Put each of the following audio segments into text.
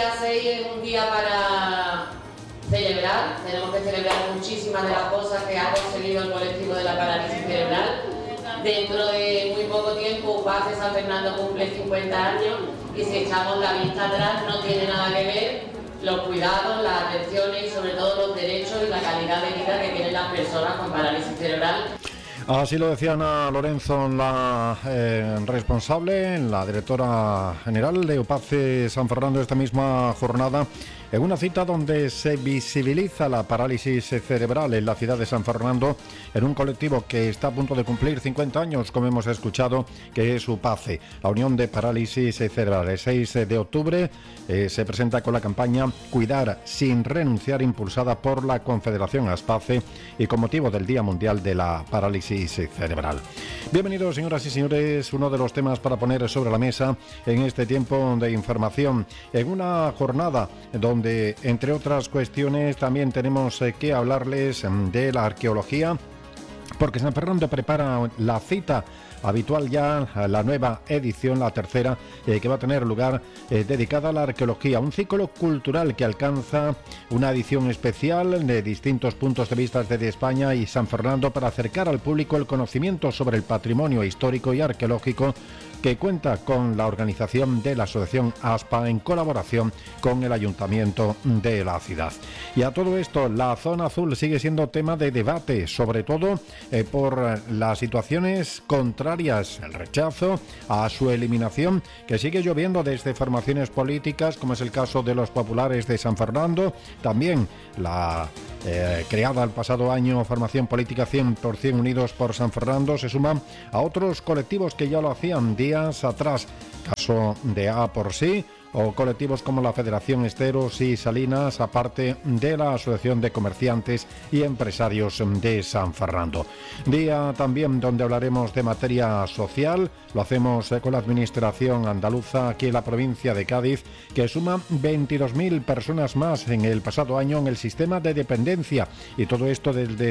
día 6 es un día para celebrar. Tenemos que celebrar muchísimas de las cosas que ha conseguido el colectivo de la parálisis cerebral. Dentro de muy poco tiempo, UPACE San Fernando cumple 50 años y si echamos la vista atrás no tiene nada que ver los cuidados, las atenciones y sobre todo los derechos y la calidad de vida que tienen las personas con parálisis cerebral. Así lo decía Ana Lorenzo, la responsable, la directora general de UPACE San Fernando, esta misma jornada, en una cita donde se visibiliza la parálisis cerebral en la ciudad de San Fernando, en un colectivo que está a punto de cumplir 50 años, como hemos escuchado, que es UPACE, la Unión de Parálisis Cerebral. El 6 de octubre se presenta con la campaña Cuidar sin renunciar, impulsada por la Confederación ASPACE y con motivo del Día Mundial de la Parálisis Cerebral. Bienvenidos, señoras y señores, uno de los temas para poner sobre la mesa en este tiempo de información, en una jornada donde, entre otras cuestiones, también tenemos que hablarles de la arqueología, porque San Fernando prepara la cita habitual ya, la nueva edición, la tercera, que va a tener lugar dedicada a la arqueología, un ciclo cultural que alcanza una edición especial de distintos puntos de vista desde España y San Fernando para acercar al público el conocimiento sobre el patrimonio histórico y arqueológico, que cuenta con la organización de la Asociación ASPA en colaboración con el Ayuntamiento de la ciudad. Y a todo esto, la zona azul sigue siendo tema de debate, sobre todo por las situaciones contrarias, el rechazo a su eliminación, que sigue lloviendo desde formaciones políticas, como es el caso de los populares de San Fernando, también la creada el pasado año formación política 100% Unidos por San Fernando, se suman a otros colectivos que ya lo hacían días atrás, caso de A por Sí, o colectivos como la Federación Esteros y Salinas, aparte de la Asociación de Comerciantes y Empresarios de San Fernando. Día también donde hablaremos de materia social, lo hacemos con la Administración andaluza aquí en la provincia de Cádiz, que suma 22.000 personas más en el pasado año en el sistema de dependencia, y todo esto desde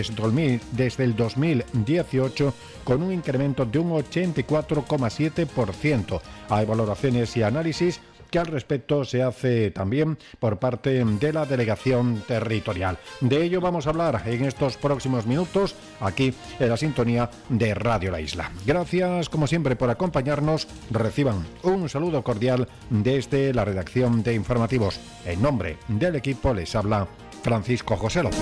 el 2018, con un incremento de un 84,7%. Hay valoraciones y análisis que al respecto se hace también por parte de la delegación territorial. De ello vamos a hablar en estos próximos minutos aquí en la sintonía de Radio La Isla. Gracias como siempre por acompañarnos. Reciban un saludo cordial desde la redacción de informativos. En nombre del equipo les habla Francisco José López.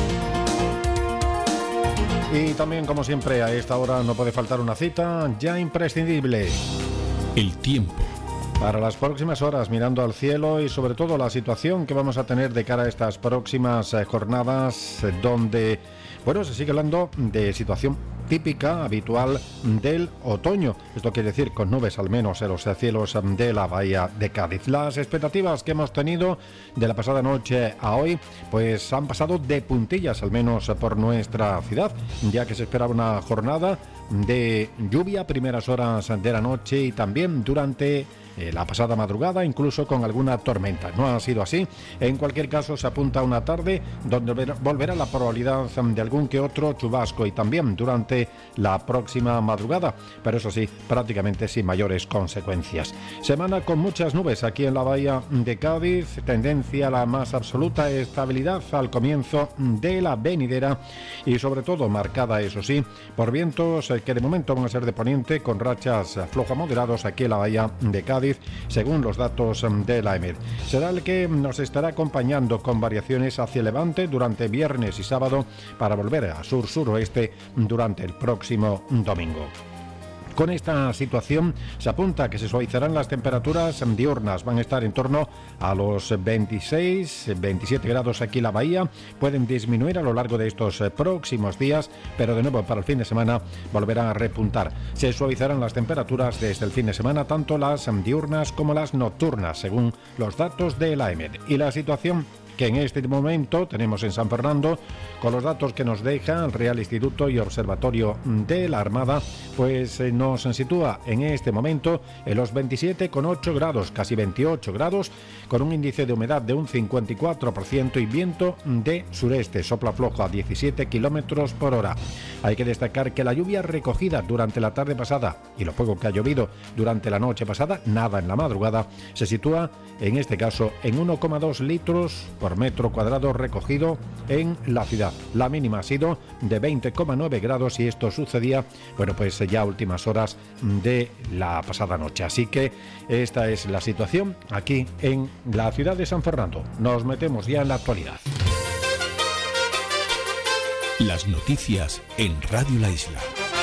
Y también, como siempre, a esta hora no puede faltar una cita ya imprescindible. El tiempo. Para las próximas horas, mirando al cielo y sobre todo la situación que vamos a tener de cara a estas próximas jornadas, donde, bueno, se sigue hablando de situación típica, habitual del otoño. Esto quiere decir con nubes al menos en los cielos de la bahía de Cádiz. Las expectativas que hemos tenido de la pasada noche a hoy, pues han pasado de puntillas, al menos por nuestra ciudad, ya que se esperaba una jornada de lluvia primeras horas de la noche y también durante la pasada madrugada, incluso con alguna tormenta. No ha sido así. En cualquier caso, se apunta a una tarde donde volverá la probabilidad de algún que otro chubasco y también durante la próxima madrugada, pero eso sí, prácticamente sin mayores consecuencias. Semana con muchas nubes aquí en la bahía de Cádiz, tendencia a la más absoluta estabilidad al comienzo de la venidera y sobre todo marcada, eso sí, por vientos que de momento van a ser de poniente con rachas floja moderados aquí en la bahía de Cádiz, según los datos de la EMED. Será el que nos estará acompañando con variaciones hacia levante durante viernes y sábado para volver a sur-suroeste durante el próximo domingo. Con esta situación se apunta que se suavizarán las temperaturas diurnas, van a estar en torno a los 26-27 grados aquí en la bahía, pueden disminuir a lo largo de estos próximos días, pero de nuevo para el fin de semana volverán a repuntar. Se suavizarán las temperaturas desde el fin de semana, tanto las diurnas como las nocturnas, según los datos de la EMED. Y la situación que en este momento tenemos en San Fernando, con los datos que nos deja el Real Instituto y Observatorio de la Armada, pues nos sitúa en este momento en los 27,8 grados, casi 28 grados, con un índice de humedad de un 54% y viento de sureste, sopla flojo a 17 kilómetros por hora. Hay que destacar que la lluvia recogida durante la tarde pasada y lo poco que ha llovido durante la noche pasada, nada en la madrugada, se sitúa en este caso en 1,2 litros por metro cuadrado recogido en la ciudad. La mínima ha sido de 20,9 grados y esto sucedía, bueno, pues ya a últimas horas de la pasada noche. Así que esta es la situación aquí en la ciudad de San Fernando. Nos metemos ya en la actualidad. Las noticias en Radio La Isla.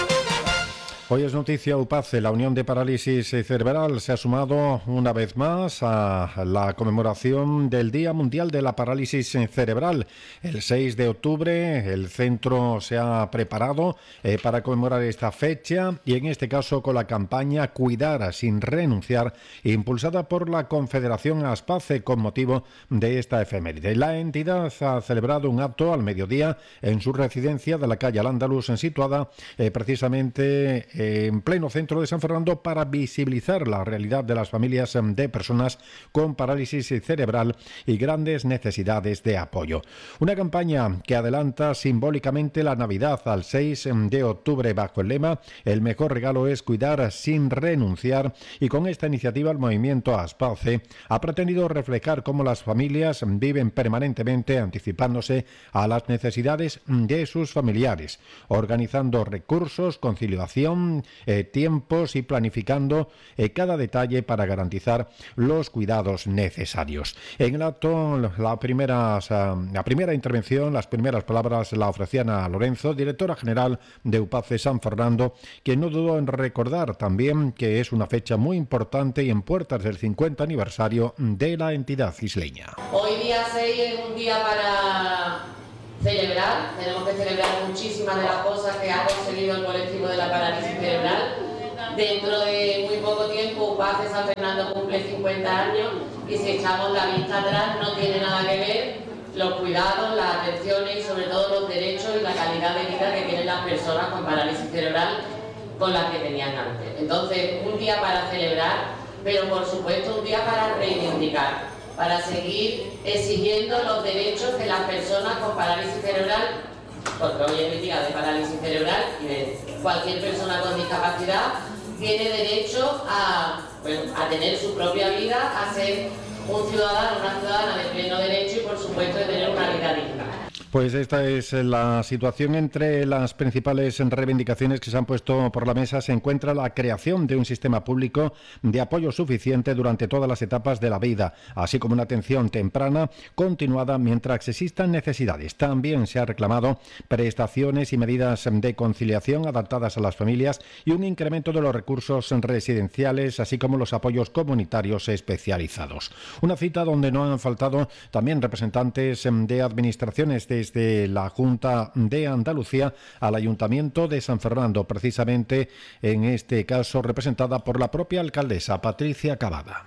Hoy es noticia UPACE. La Unión de Parálisis Cerebral se ha sumado una vez más a la conmemoración del Día Mundial de la Parálisis Cerebral. El 6 de octubre el centro se ha preparado para conmemorar esta fecha y en este caso con la campaña Cuidar sin renunciar, impulsada por la Confederación ASPACE con motivo de esta efeméride. La entidad ha celebrado un acto al mediodía en su residencia de la calle Al-Ándalus, situada precisamente en pleno centro de San Fernando, para visibilizar la realidad de las familias de personas con parálisis cerebral y grandes necesidades de apoyo. Una campaña que adelanta simbólicamente la Navidad al 6 de octubre bajo el lema "El mejor regalo es cuidar sin renunciar", y con esta iniciativa el movimiento ASPACE ha pretendido reflejar cómo las familias viven permanentemente anticipándose a las necesidades de sus familiares, organizando recursos, conciliación, tiempos y planificando cada detalle para garantizar los cuidados necesarios. En el acto, la primera intervención, las primeras palabras la ofrecía Ana Lorenzo, directora general de UPACE San Fernando, quien no dudó en recordar también que es una fecha muy importante y en puertas del 50 aniversario de la entidad isleña. Hoy día 6 es un día para celebrar. Tenemos que celebrar muchísimas de las cosas que ha conseguido el colectivo de la parálisis cerebral. Dentro de muy poco tiempo UPACE San Fernando cumple 50 años y si echamos la vista atrás no tiene nada que ver los cuidados, las atenciones y sobre todo los derechos y la calidad de vida que tienen las personas con parálisis cerebral con las que tenían antes. Entonces, un día para celebrar, pero por supuesto un día para reivindicar, para seguir exigiendo los derechos de las personas con parálisis cerebral, porque hoy es el día de parálisis cerebral y de cualquier persona con discapacidad tiene derecho a tener su propia vida, a ser un ciudadano, una ciudadana de pleno derecho y por supuesto de tener una vida digna. Pues esta es la situación. Entre las principales reivindicaciones que se han puesto por la mesa se encuentra la creación de un sistema público de apoyo suficiente durante todas las etapas de la vida, así como una atención temprana continuada mientras existan necesidades. También se ha reclamado prestaciones y medidas de conciliación adaptadas a las familias y un incremento de los recursos residenciales, así como los apoyos comunitarios especializados. Una cita donde no han faltado también representantes de administraciones desde la Junta de Andalucía al Ayuntamiento de San Fernando, precisamente en este caso representada por la propia alcaldesa Patricia Cavada.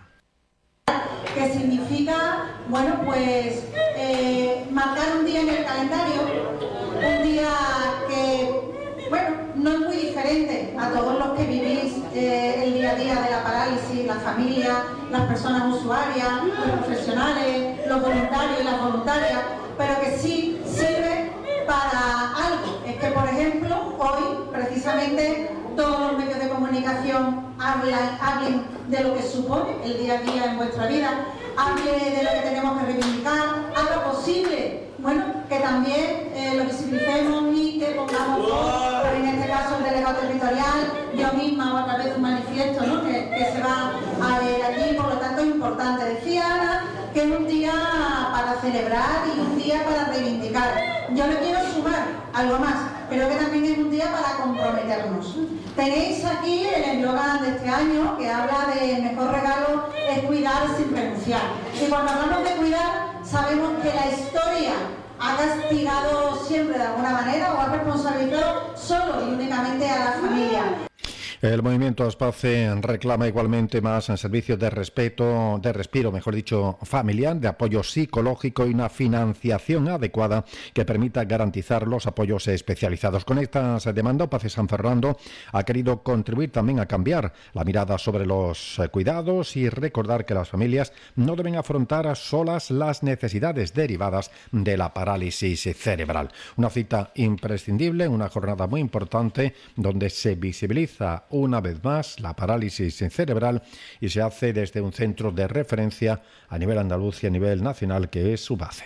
Que significa, bueno, pues marcar un día en el calendario, un día que, bueno, no es muy diferente a todos los que vivís el día a día de la parálisis, la familia, las personas usuarias, los profesionales, los voluntarios y las voluntarias, pero que sí sirve para algo. Es que, por ejemplo, hoy precisamente todos los medios de comunicación hablen de lo que supone el día a día en vuestra vida, hable de lo que tenemos que reivindicar, haga posible, bueno, que también lo visibilicemos y que pongamos voz, en este caso el delegado territorial, yo misma o a través de un manifiesto, ¿no?, que se va a leer aquí, por lo tanto es importante. Decía Ana que es un día para celebrar y un día para reivindicar. Yo le quiero sumar algo más, pero que también es un día para comprometernos. Tenéis aquí el eslogan de este año que habla de "el mejor regalo es cuidar sin renunciar". Y cuando hablamos de cuidar, sabemos que la historia ha castigado siempre de alguna manera o ha responsabilizado solo y únicamente a la familia. El movimiento Aspace reclama igualmente más en servicios de respiro, mejor dicho, familiar, de apoyo psicológico y una financiación adecuada que permita garantizar los apoyos especializados. Con estas demandas, Opace San Fernando ha querido contribuir también a cambiar la mirada sobre los cuidados y recordar que las familias no deben afrontar solas las necesidades derivadas de la parálisis cerebral. Una cita imprescindible, una jornada muy importante donde se visibiliza una vez más la parálisis cerebral y se hace desde un centro de referencia a nivel andaluz y a nivel nacional que es Upace.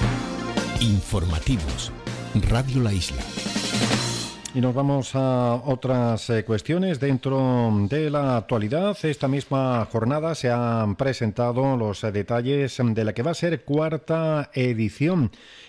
Informativos. Radio La Isla. Y nos vamos a otras cuestiones dentro de la actualidad. Esta misma jornada se han presentado los detalles de la que va a ser cuarta edición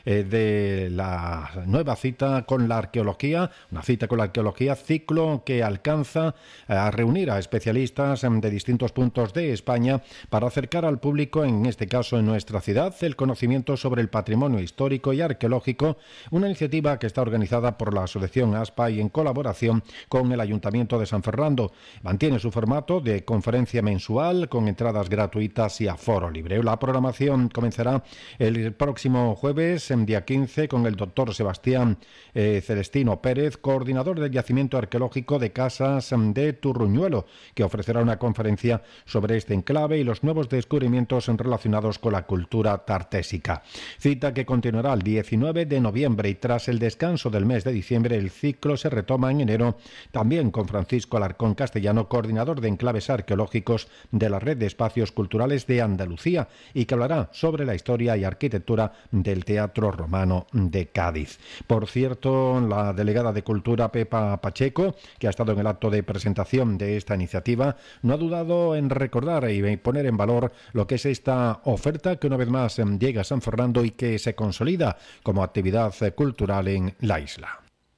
de la nueva cita con la arqueología, una cita con la arqueología, ciclo que alcanza a reunir a especialistas de distintos puntos de España para acercar al público, en este caso en nuestra ciudad, el conocimiento sobre el patrimonio histórico y arqueológico, una iniciativa que está organizada por la Asociación ASPA y en colaboración con el Ayuntamiento de San Fernando. Mantiene su formato de conferencia mensual con entradas gratuitas y aforo libre. La programación comenzará el próximo jueves, en día 15, con el doctor Sebastián Celestino Pérez, coordinador del Yacimiento Arqueológico de Casas de Turruñuelo, que ofrecerá una conferencia sobre este enclave y los nuevos descubrimientos relacionados con la cultura tartésica. Cita que continuará el 19 de noviembre y tras el descanso del mes de diciembre, el ciclo se retoma en enero, también con Francisco Alarcón Castellano, coordinador de enclaves arqueológicos de la Red de Espacios Culturales de Andalucía, y que hablará sobre la historia y arquitectura del Teatro Romano de Cádiz. Por cierto, la delegada de Cultura, Pepa Pacheco, que ha estado en el acto de presentación de esta iniciativa, no ha dudado en recordar y poner en valor lo que es esta oferta que una vez más llega a San Fernando y que se consolida como actividad cultural en la isla.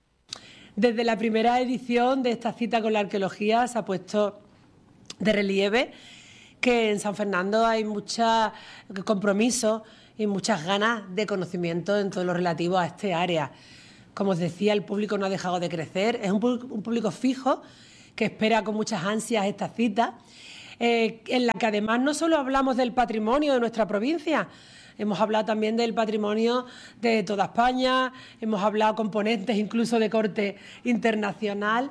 Desde la primera edición de esta cita con la arqueología se ha puesto de relieve que en San Fernando hay mucho compromiso y muchas ganas de conocimiento en todo lo relativo a este área. Como os decía, el público no ha dejado de crecer, es un público fijo que espera con muchas ansias esta cita, en la que además no solo hablamos del patrimonio de nuestra provincia, hemos hablado también del patrimonio de toda España, hemos hablado componentes incluso de corte internacional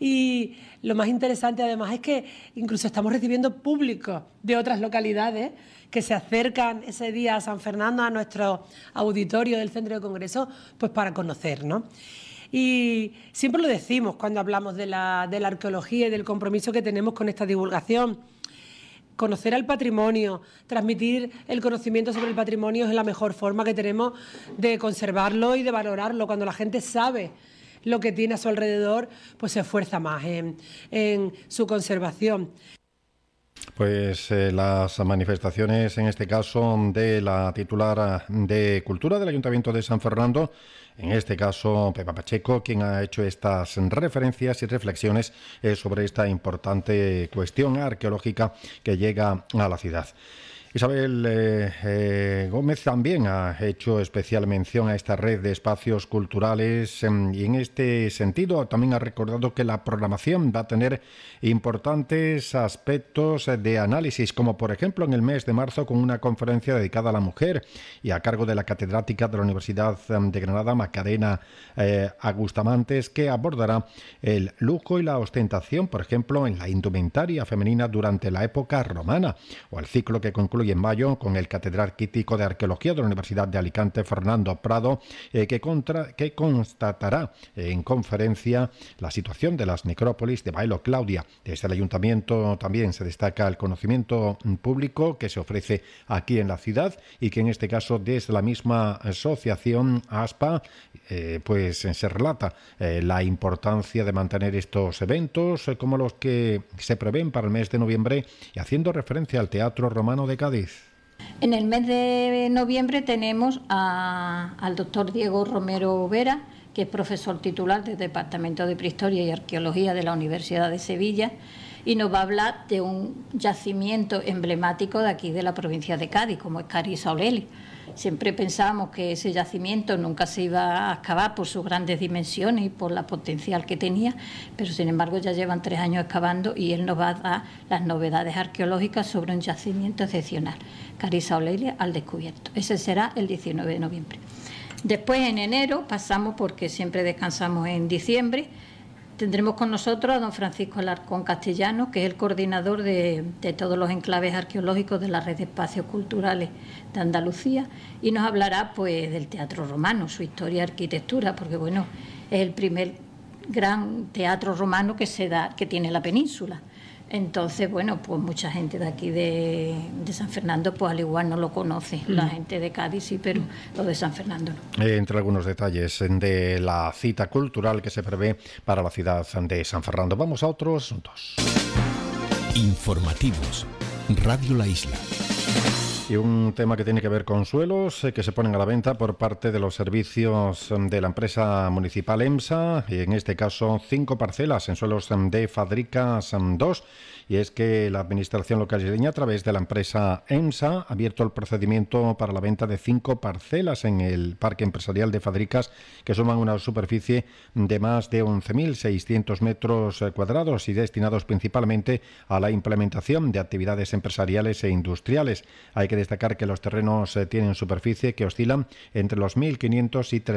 y lo más interesante además es que incluso estamos recibiendo público de otras localidades que se acercan ese día a San Fernando, a nuestro auditorio del Centro de Congresos, pues para conocer, ¿no? Y siempre lo decimos cuando hablamos de la arqueología y del compromiso que tenemos con esta divulgación. Conocer al patrimonio, transmitir el conocimiento sobre el patrimonio es la mejor forma que tenemos de conservarlo y de valorarlo. Cuando la gente sabe lo que tiene a su alrededor, pues se esfuerza más en su conservación. Pues las manifestaciones, en este caso de la titular de Cultura del Ayuntamiento de San Fernando, en este caso Pepa Pacheco, quien ha hecho estas referencias y reflexiones sobre esta importante cuestión arqueológica que llega a la ciudad. Isabel Gómez también ha hecho especial mención a esta red de espacios culturales y en este sentido también ha recordado que la programación va a tener importantes aspectos de análisis, como por ejemplo en el mes de marzo con una conferencia dedicada a la mujer y a cargo de la catedrática de la Universidad de Granada, Macarena Agustamantes, que abordará el lujo y la ostentación, por ejemplo, en la indumentaria femenina durante la época romana, o el ciclo que concluye en mayo con el catedrático de Arqueología de la Universidad de Alicante, Fernando Prado, que constatará en conferencia la situación de las necrópolis de Bailo Claudia. Desde el Ayuntamiento también se destaca el conocimiento público que se ofrece aquí en la ciudad y que en este caso desde la misma asociación ASPA pues se relata la importancia de mantener estos eventos como los que se prevén para el mes de noviembre y haciendo referencia al Teatro Romano de Cádiz. En el mes de noviembre tenemos al doctor Diego Romero Vera, que es profesor titular del Departamento de Prehistoria y Arqueología de la Universidad de Sevilla, y nos va a hablar de un yacimiento emblemático de aquí de la provincia de Cádiz, como es Carrizo Aureli. Siempre pensábamos que ese yacimiento nunca se iba a excavar por sus grandes dimensiones y por la potencial que tenía, pero sin embargo ya llevan 3 años excavando y él nos va a dar las novedades arqueológicas sobre un yacimiento excepcional, Cariza Aulelia al descubierto. Ese será el 19 de noviembre. Después, en enero, pasamos, porque siempre descansamos en diciembre, tendremos con nosotros a don Francisco Alarcón Castellano, que es el coordinador de todos los enclaves arqueológicos de la Red de Espacios Culturales de Andalucía, y nos hablará pues del teatro romano, su historia y arquitectura, porque bueno, es el primer gran teatro romano que tiene la península. Entonces, bueno, pues mucha gente de aquí de San Fernando, pues al igual no lo conoce. La gente de Cádiz sí, pero los de San Fernando no. Entre algunos detalles de la cita cultural que se prevé para la ciudad de San Fernando. Vamos a otros asuntos. Informativos. Radio La Isla. Y un tema que tiene que ver con suelos que se ponen a la venta por parte de los servicios de la empresa municipal EMSA, y en este caso 5 parcelas en suelos de Fadricas 2. Y es que la Administración local isleña, a través de la empresa EMSA, ha abierto el procedimiento para la venta de 5 parcelas en el Parque Empresarial de Fadricas, que suman una superficie de más de 11.600 metros cuadrados y destinados principalmente a la implementación de actividades empresariales e industriales. Hay que destacar que los terrenos tienen superficie que oscilan entre los 1.500 y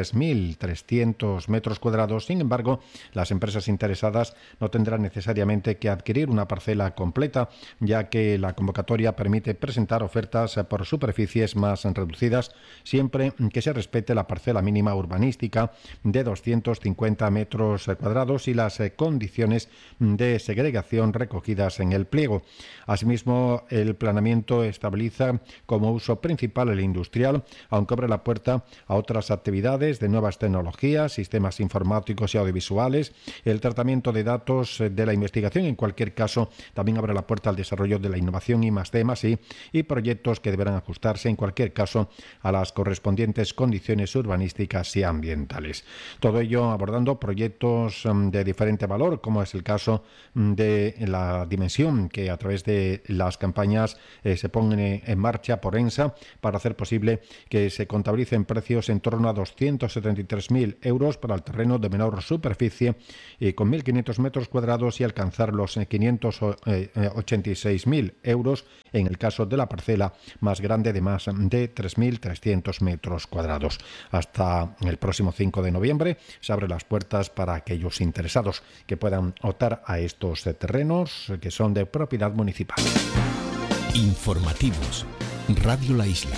3.300 metros cuadrados. Sin embargo, las empresas interesadas no tendrán necesariamente que adquirir una parcela completa, ya que la convocatoria permite presentar ofertas por superficies más reducidas, siempre que se respete la parcela mínima urbanística de 250 metros cuadrados y las condiciones de segregación recogidas en el pliego. Asimismo, el planeamiento estabiliza como uso principal el industrial, aunque abre la puerta a otras actividades de nuevas tecnologías, sistemas informáticos y audiovisuales, el tratamiento de datos de la investigación. En cualquier caso, también abre la puerta al desarrollo de la innovación I+D+I y proyectos que deberán ajustarse en cualquier caso a las correspondientes condiciones urbanísticas y ambientales. Todo ello abordando proyectos de diferente valor, como es el caso de la dimensión que a través de las campañas se pone en marcha por EMSA para hacer posible que se contabilicen precios en torno a 273.000 euros para el terreno de menor superficie y con 1.500 metros cuadrados y alcanzar los 586.000 euros en el caso de la parcela más grande de más de 3.300 metros cuadrados. Hasta el próximo 5 de noviembre se abren las puertas para aquellos interesados que puedan optar a estos terrenos que son de propiedad municipal. Informativos. Radio La Isla.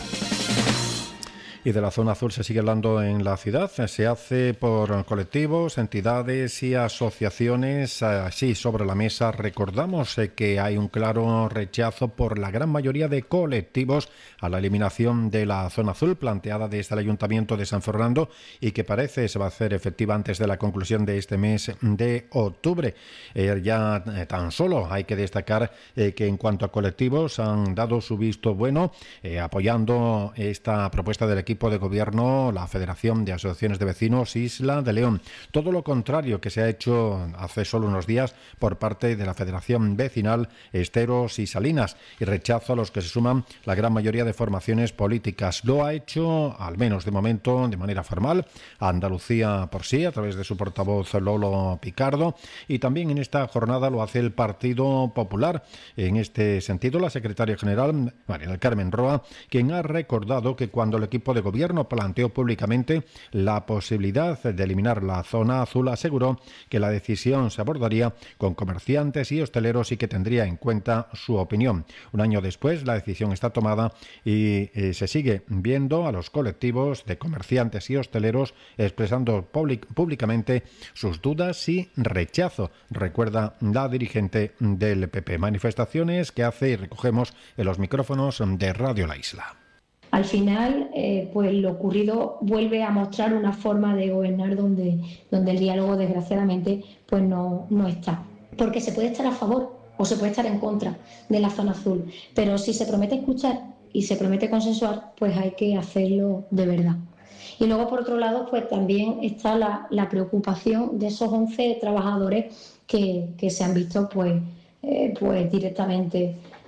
Y de la zona azul se sigue hablando en la ciudad. Se hace por colectivos, entidades y asociaciones. Así, sobre la mesa, recordamos que hay un claro rechazo por la gran mayoría de colectivos a la eliminación de la zona azul planteada desde el Ayuntamiento de San Fernando y que parece se va a hacer efectiva antes de la conclusión de este mes de octubre. Ya tan solo hay que destacar que en cuanto a colectivos han dado su visto bueno apoyando esta propuesta del equipo de gobierno, la Federación de Asociaciones de Vecinos Isla de León. Todo lo contrario que se ha hecho hace solo unos días por parte de la Federación Vecinal Esteros y Salinas, y rechazo a los que se suman la gran mayoría de formaciones políticas. Lo ha hecho, al menos de momento, de manera formal, Andalucía por sí, a través de su portavoz Lolo Picardo, y también en esta jornada lo hace el Partido Popular. En este sentido, la secretaria general, María del Carmen Roa, quien ha recordado que cuando el equipo de gobierno planteó públicamente la posibilidad de eliminar la zona azul, aseguró que la decisión se abordaría con comerciantes y hosteleros y que tendría en cuenta su opinión. Un año después, la decisión está tomada y se sigue viendo a los colectivos de comerciantes y hosteleros expresando públicamente sus dudas y rechazo, recuerda la dirigente del PP. Manifestaciones que hace y recogemos en los micrófonos de Radio La Isla. Al final, pues lo ocurrido vuelve a mostrar una forma de gobernar donde el diálogo, desgraciadamente, pues no está. Porque se puede estar a favor o se puede estar en contra de la zona azul, pero si se promete escuchar y se promete consensuar, pues hay que hacerlo de verdad. Y luego, por otro lado, pues también está la preocupación de esos 11 trabajadores que se han visto pues directamente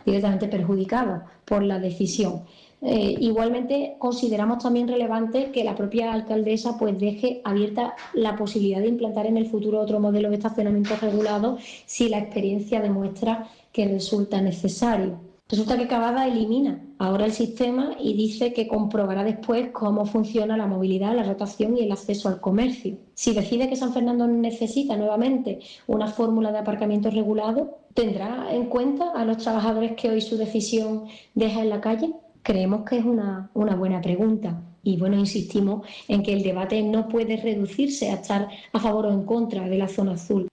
directamente perjudicados por la decisión. Igualmente consideramos también relevante que la propia alcaldesa pues deje abierta la posibilidad de implantar en el futuro otro modelo de estacionamiento regulado si la experiencia demuestra que resulta necesario. Resulta que Cavada elimina ahora el sistema y dice que comprobará después cómo funciona la movilidad, la rotación y el acceso al comercio. Si decide que San Fernando necesita nuevamente una fórmula de aparcamiento regulado, ¿tendrá en cuenta a los trabajadores que hoy su decisión deja en la calle? Creemos que es una buena pregunta. Y bueno, insistimos en que el debate no puede reducirse a estar a favor o en contra de la zona azul.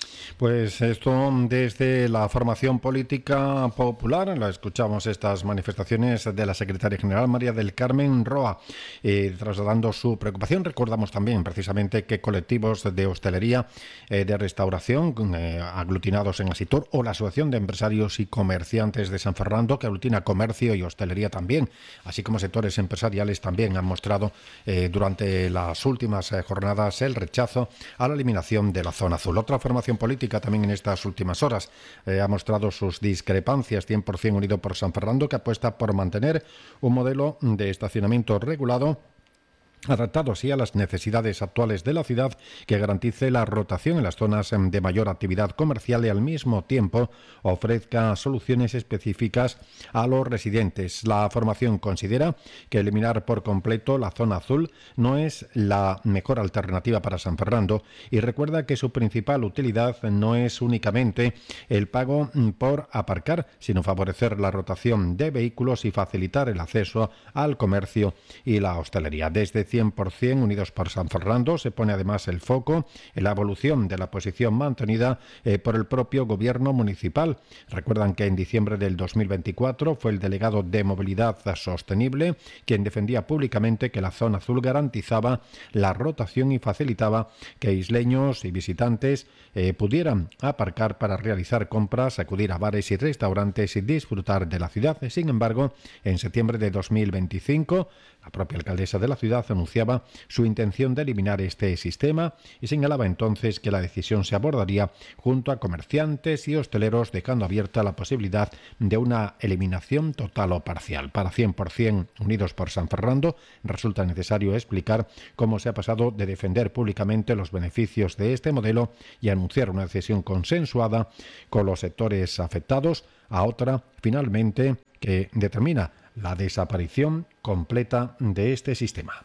Pues esto desde la formación política popular, la escuchamos estas manifestaciones de la secretaria general María del Carmen Roa, trasladando su preocupación. Recordamos también precisamente que colectivos de hostelería, de restauración, aglutinados en Asitur, o la Asociación de Empresarios y Comerciantes de San Fernando, que aglutina comercio y hostelería también, así como sectores empresariales, también han mostrado durante las últimas jornadas el rechazo a la eliminación de la zona azul. Otra formación política también en estas últimas horas ha mostrado sus discrepancias. 100% Unido por San Fernando, que apuesta por mantener un modelo de estacionamiento regulado adaptado así a las necesidades actuales de la ciudad, que garantice la rotación en las zonas de mayor actividad comercial y al mismo tiempo ofrezca soluciones específicas a los residentes. La formación considera que eliminar por completo la zona azul no es la mejor alternativa para San Fernando y recuerda que su principal utilidad no es únicamente el pago por aparcar, sino favorecer la rotación de vehículos y facilitar el acceso al comercio y la hostelería. Desde 100% Unidos por San Fernando se pone además el foco en la evolución de la posición mantenida por el propio gobierno municipal. Recuerdan que en diciembre del 2024 fue el delegado de Movilidad Sostenible quien defendía públicamente que la zona azul garantizaba la rotación y facilitaba que isleños y visitantes pudieran aparcar para realizar compras, acudir a bares y restaurantes y disfrutar de la ciudad. Sin embargo, en septiembre de 2025, la propia alcaldesa de la ciudad anunciaba su intención de eliminar este sistema y señalaba entonces que la decisión se abordaría junto a comerciantes y hosteleros, dejando abierta la posibilidad de una eliminación total o parcial. Para 100% Unidos por San Fernando resulta necesario explicar cómo se ha pasado de defender públicamente los beneficios de este modelo y anunciar una decisión consensuada con los sectores afectados a otra, finalmente, que determina la desaparición completa de este sistema.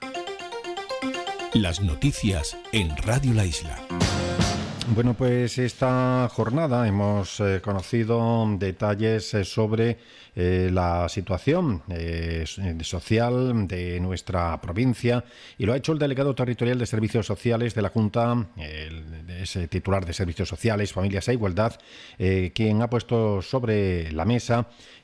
Las noticias en Radio La Isla. Bueno, pues esta jornada hemos conocido detalles sobre la situación social de nuestra provincia y lo ha hecho el delegado territorial de Servicios Sociales de la Junta, ese titular de Servicios Sociales, Familias e Igualdad, quien ha puesto sobre la mesa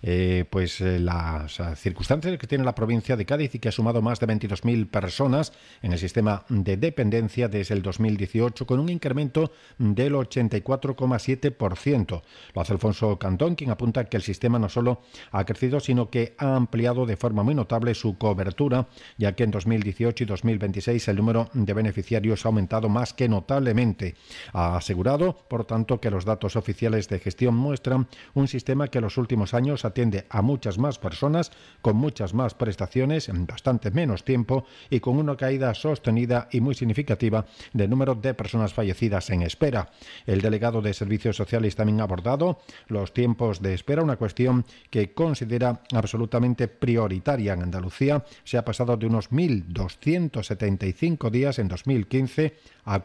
las circunstancias que tiene la provincia de Cádiz y que ha sumado más de 22.000 personas en el sistema de dependencia desde el 2018 con un incremento del 84,7%. Lo hace Alfonso Cantón, quien apunta que el sistema no solo ha crecido, sino que ha ampliado de forma muy notable su cobertura, ya que en 2018 y 2026 el número de beneficiarios ha aumentado más que notablemente. Ha asegurado, por tanto, que los datos oficiales de gestión muestran un sistema que en los últimos años atiende a muchas más personas, con muchas más prestaciones, en bastante menos tiempo y con una caída sostenida y muy significativa del número de personas fallecidas en espera. El delegado de Servicios Sociales también ha abordado los tiempos de espera, una cuestión que considera absolutamente prioritaria. En Andalucía se ha pasado de unos 1.275 días en 2015 a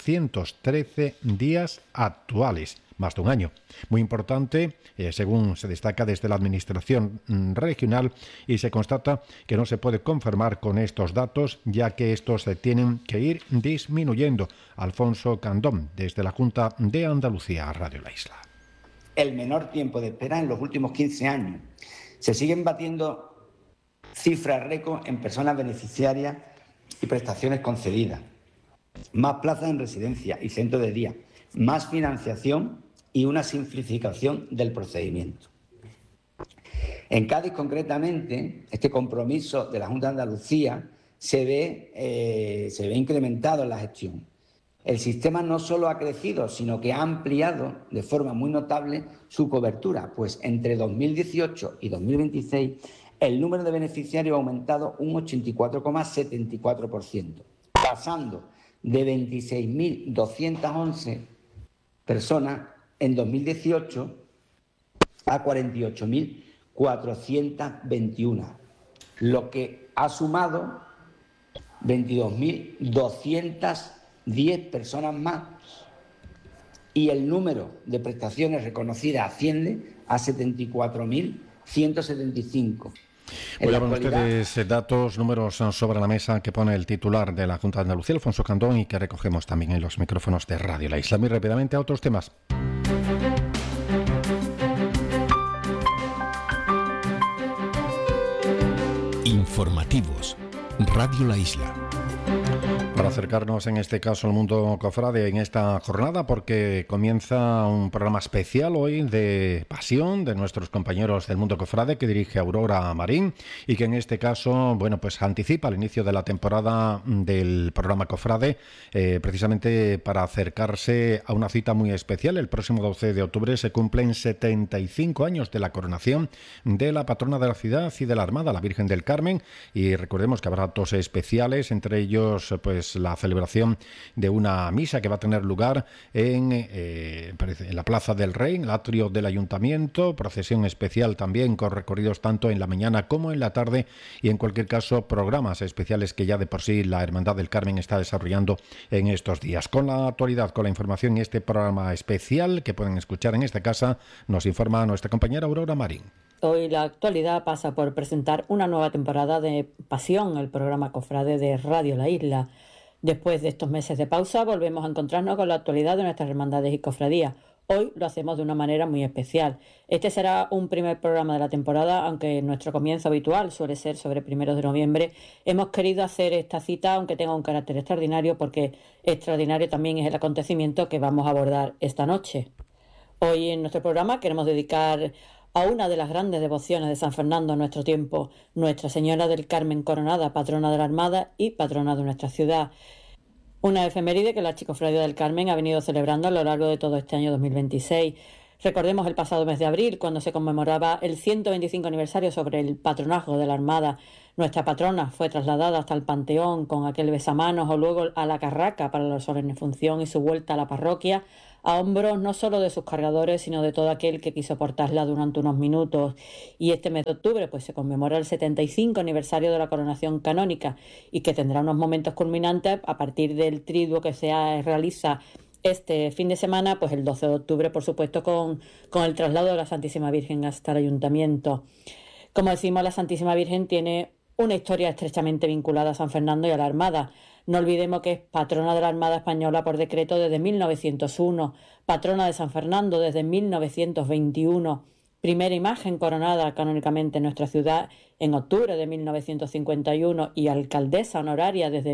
413 días actuales. Más de un año. Muy importante, según se destaca desde la Administración regional, y se constata que no se puede conformar con estos datos, ya que estos tienen que ir disminuyendo. Alfonso Candón, desde la Junta de Andalucía, Radio La Isla. El menor tiempo de espera en los últimos 15 años. Se siguen batiendo cifras récord en personas beneficiarias y prestaciones concedidas. Más plazas en residencia y centros de día. Más financiación y una simplificación del procedimiento. En Cádiz, concretamente, este compromiso de la Junta de Andalucía se ve incrementado en la gestión. El sistema no solo ha crecido, sino que ha ampliado de forma muy notable su cobertura, pues entre 2018 y 2026 el número de beneficiarios ha aumentado un 84,74%, pasando de 26.211 personas en 2018 a 48.421, lo que ha sumado 22.210 personas más, y el número de prestaciones reconocidas asciende a 74.175. Oigan ustedes datos, números sobre la mesa que pone el titular de la Junta de Andalucía, Alfonso Candón, y que recogemos también en los micrófonos de Radio La Isla. Muy rápidamente a otros temas. Informativos. Radio La Isla. Para acercarnos en este caso al mundo cofrade en esta jornada, porque comienza un programa especial hoy de pasión de nuestros compañeros del mundo cofrade que dirige Aurora Marín, y que en este caso, bueno, pues anticipa el inicio de la temporada del programa cofrade, precisamente para acercarse a una cita muy especial. El próximo 12 de octubre se cumplen 75 años de la coronación de la patrona de la ciudad y de la Armada, la Virgen del Carmen, y recordemos que habrá actos especiales, entre ellos pues la celebración de una misa que va a tener lugar en la Plaza del Rey, en el atrio del Ayuntamiento, procesión especial también con recorridos tanto en la mañana como en la tarde, y en cualquier caso programas especiales que ya de por sí la Hermandad del Carmen está desarrollando en estos días. Con la actualidad, con la información y este programa especial que pueden escuchar en esta casa, nos informa nuestra compañera Aurora Marín. Hoy la actualidad pasa por presentar una nueva temporada de Pasión, el programa cofrade de Radio La Isla. Después de estos meses de pausa, volvemos a encontrarnos con la actualidad de nuestras hermandades y cofradías. Hoy lo hacemos de una manera muy especial. Este será un primer programa de la temporada, aunque nuestro comienzo habitual suele ser sobre 1 de noviembre. Hemos querido hacer esta cita, aunque tenga un carácter extraordinario, porque extraordinario también es el acontecimiento que vamos a abordar esta noche. Hoy en nuestro programa queremos dedicar a una de las grandes devociones de San Fernando en nuestro tiempo, Nuestra Señora del Carmen Coronada, patrona de la Armada y patrona de nuestra ciudad. Una efeméride que la Archicofradía del Carmen ha venido celebrando a lo largo de todo este año 2026. Recordemos el pasado mes de abril, cuando se conmemoraba el 125 aniversario sobre el patronazgo de la Armada. Nuestra patrona fue trasladada hasta el Panteón con aquel besamanos, o luego a la Carraca para la solemne función y su vuelta a la parroquia, a hombros no solo de sus cargadores, sino de todo aquel que quiso portarla durante unos minutos. Y este mes de octubre pues se conmemora el 75 aniversario de la coronación canónica, y que tendrá unos momentos culminantes a partir del triduo que se realiza este fin de semana, pues el 12 de octubre, por supuesto, con el traslado de la Santísima Virgen hasta el Ayuntamiento. Como decimos, la Santísima Virgen tiene una historia estrechamente vinculada a San Fernando y a la Armada. No olvidemos que es patrona de la Armada Española por decreto desde 1901, patrona de San Fernando desde 1921, primera imagen coronada canónicamente en nuestra ciudad en octubre de 1951 y alcaldesa honoraria desde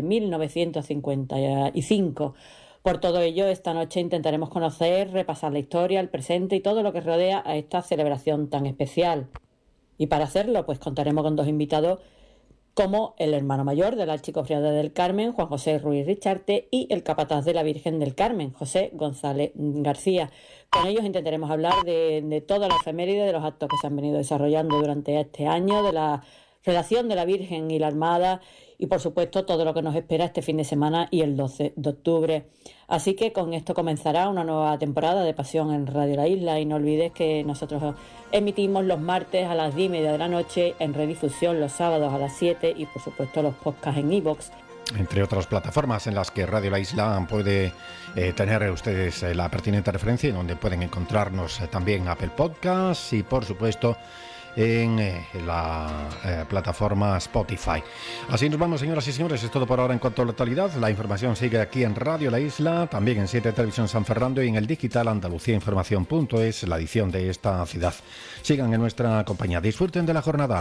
1955. Por todo ello, esta noche intentaremos conocer, repasar la historia, el presente y todo lo que rodea a esta celebración tan especial. Y para hacerlo, pues contaremos con dos invitados, como el hermano mayor de la Archicofradía del Carmen, Juan José Ruiz Richarte, y el capataz de la Virgen del Carmen, José González García. Con ellos intentaremos hablar de toda la efeméride, de los actos que se han venido desarrollando durante este año, de la relación de la Virgen y la Armada, y por supuesto todo lo que nos espera este fin de semana y el 12 de octubre. Así que con esto comenzará una nueva temporada de Pasión en Radio La Isla, y no olvides que nosotros emitimos los martes a las 10:30 de la noche, en redifusión los sábados a las 7 y por supuesto los podcasts en iVoox. Entre otras plataformas en las que Radio La Isla puede tener ustedes la pertinente referencia, y donde pueden encontrarnos también Apple Podcasts y por supuesto en la plataforma Spotify. Así nos vamos, señoras y señores. Es todo por ahora en cuanto a la actualidad. La información sigue aquí en Radio La Isla, también en 7 Televisión San Fernando y en el digital andaluciainformación.es, la edición de esta ciudad. Sigan en nuestra compañía. Disfruten de la jornada.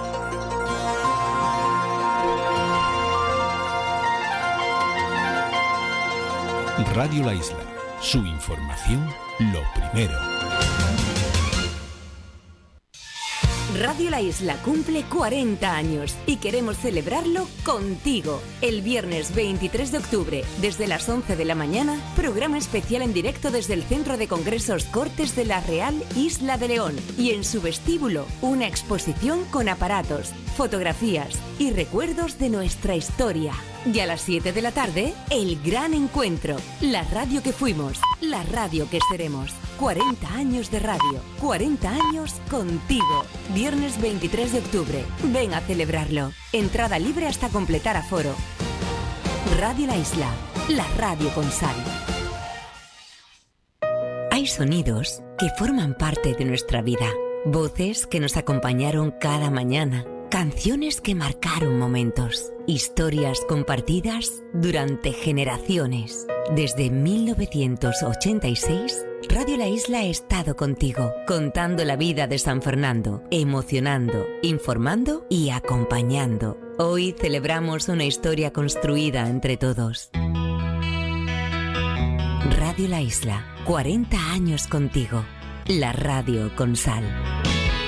Radio La Isla. Su información, lo primero. Radio La Isla cumple 40 años y queremos celebrarlo contigo. El viernes 23 de octubre, desde las 11 de la mañana, programa especial en directo desde el Centro de Congresos Cortes de la Real Isla de León. Y en su vestíbulo, una exposición con aparatos, fotografías y recuerdos de nuestra historia. Y a las 7 de la tarde, el gran encuentro. La radio que fuimos, la radio que seremos. 40 años de radio, 40 años contigo. Viernes 23 de octubre. Ven a celebrarlo. Entrada libre hasta completar aforo. Radio La Isla, la radio con sal. Hay sonidos que forman parte de nuestra vida. Voces que nos acompañaron cada mañana. Canciones que marcaron momentos. Historias compartidas durante generaciones. Desde 1986, Radio La Isla ha estado contigo, contando la vida de San Fernando, emocionando, informando y acompañando. Hoy celebramos una historia construida entre todos. Radio La Isla, 40 años contigo. La radio con sal.